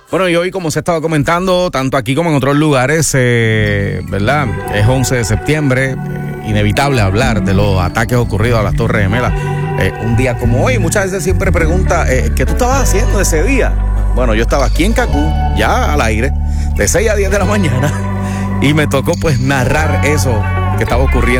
Bueno, y hoy, como se estaba comentando, tanto aquí como en otros lugares, ¿verdad? Es 11 de septiembre, inevitable hablar de los ataques ocurridos a las Torres Gemelas. Un día como hoy, muchas veces siempre pregunta, ¿qué tú estabas haciendo ese día? Bueno, yo estaba aquí en Cacú, ya al aire, de 6 a 10 de la mañana, y me tocó pues narrar eso que estaba ocurriendo